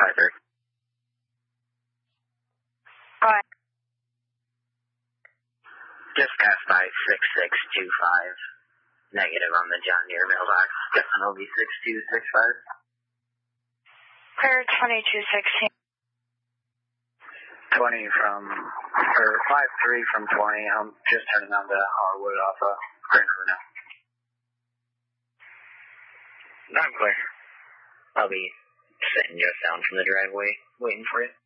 Parker. Alright. Just passed by 6625. Negative on the John Deere mailbox. Guessing it'll be 6265. Clear 2216. 53 from 20. I'm just turning on the Harwood off of Grand River now. I'm clear. I'll be sitting just down from the driveway, waiting for you.